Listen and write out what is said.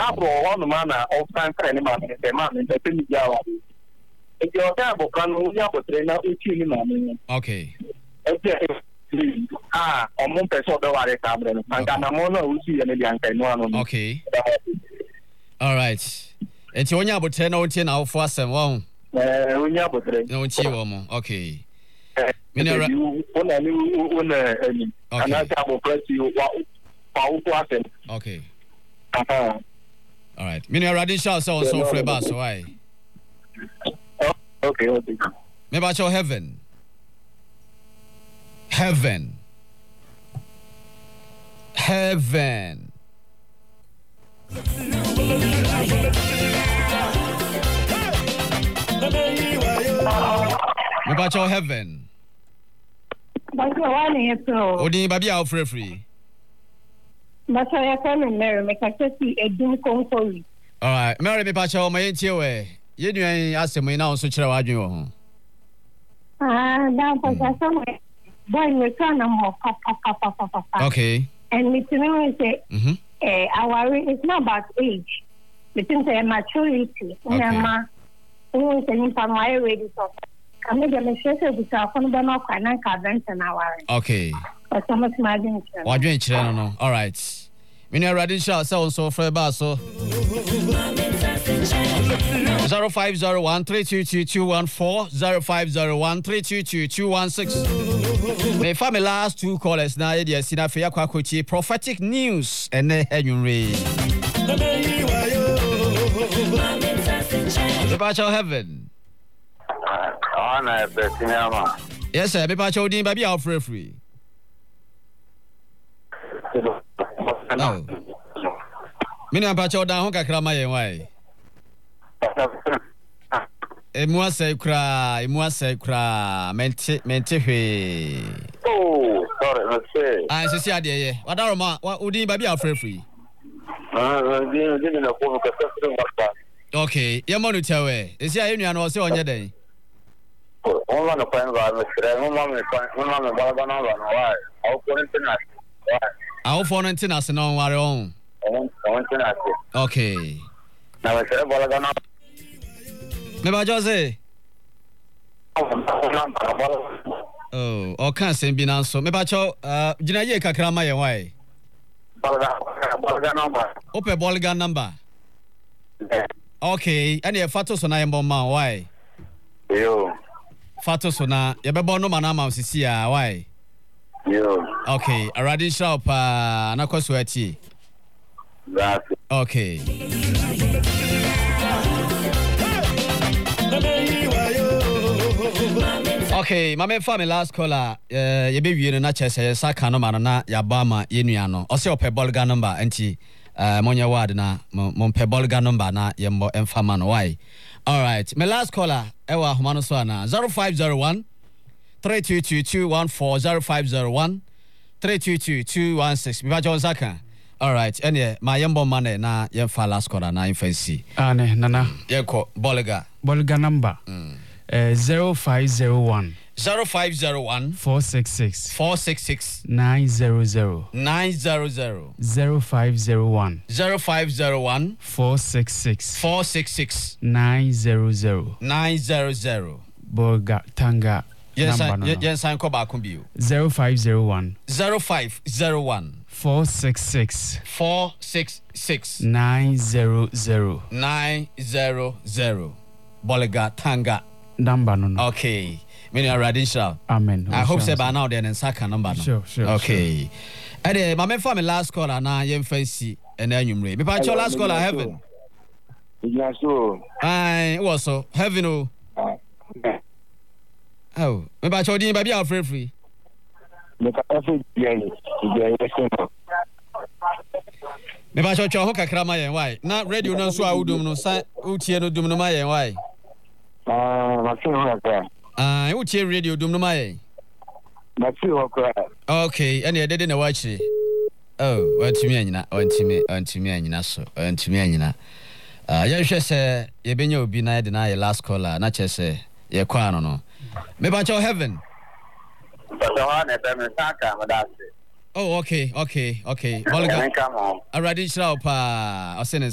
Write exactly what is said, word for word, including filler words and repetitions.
Afro one man of time friend man the man in the Pinjawa. If you're terrible can we have a trainer eighteen man. Okay. Ah, on one person the water camera and Ganamona who see any young one. Okay. All right. And you only have ten or ten out for some one. Uh, we have a train. No chill, okay. Mineral, you own a new owner, and I will press you. Okay. Uh-huh. All right. Mineral Radisha so so free bass, why? Okay, okay. Maybe I show heaven. Heaven. Heaven. Maybe I show heaven. But one is so. Odi baby out free free. But I can Mary make a see a doom concourse. All right, Mary, me pacho my intiwe. You do any ask me now so chira wadun. Ah, down for somewhere. Boy, we turn them off. Okay. And me to me say, mhm. Eh, our it's not about age. It's in the maturity. Nama, who is an infant ready to. Come again, me say this are from the no can cadence and our. Okay. But so much margin. Wadun chira no. All right. Mineral Radisha so so free bass so. zero five zero one three two two two one four zero five zero one three two two two one six. Me family last two callers now. They see na feya kwa kochi prophetic news and enyunre. The Pacho heaven. Ah, na betinama. Yes sir, me Pacho din baby out free free. No. Mina Pacho dan ho kakra ma yen wai. Emu asai kra, emu asai kra, mente mente hwe. Oh, sorry, let's say. Ah, se sia de ye. Wadaro ma, udi ba bia free free. Ah, din din na ko ka se ngata. Okay, ye mo no tewe. E sia ye nua no se onye den. Oh, on va no pa en va me sre, on va me pa, on va me ba ba na va no why. Au ko internet. Why? Au for no tina se no ware on. On on internet. Okay. Na va sre ba na. Me ba Jose. Oh, o kan sen bi nan so. Me ba cho, uh, gina ye kakra ma ye why. Bolga bolga number. Ope bolga number. Okay, and ye fato so na ye bomma why? Yo. Fato so na ye be no mana ma sisi a why? Yo. Okay, already shop uh, na kwaso ati. That's okay. Okay, my family last caller, uh, you be viewing na chese saka no man na ya ba ma yenua no. O se o pe bolga number enti uh monya word na mo pe bolga number na yembo emfama no why. All right, my last caller ewa homa no so na zero five zero one three two two two one four zero five zero one three two two two one six. Biba John Zaka. All right, ene ma yembo man na yemfa last caller na infancy. Ah ne nana. Yeko bolga. Bolga number. Mm. Uh, zero five zero one zero five zero one four six six four six six nine zero zero nine zero zero zero five zero one zero five zero one four six six four six six nine zero zero nine zero zero. Bolga Tanga. Yes, yes, I'm called back on you. Zero five zero one zero five zero one four six six four six six nine zero zero nine zero zero. Bolga Tanga. Number no. Okay. Many are Radisha. Amen. I hope say by now then and second number. No. Sure, sure. Okay. And then my family last caller na yem fancy and then you may. Me pa your last caller heaven. Yes, so. I was so heaven oh. Oh, me pa your din baby are free free. Me ka every day. Me pa your ho kakra ma yen why. Na radio no so a udum no sa utie no dum no ma yen why. Ah, ma fi ho akra. Ah, you tie radio dum no ma yen. Ma fi ho akra. Okay, and ye dede na wachi. Oh, wantimi anyina, wantimi, wantimi anyina so, wantimi anyina. Ah, ye hwe se ye benya obi na ye na ye last caller na che se ye kwa no no. Me ba cho heaven. Oh, okay, okay, okay. Bolga. Already shall pa. I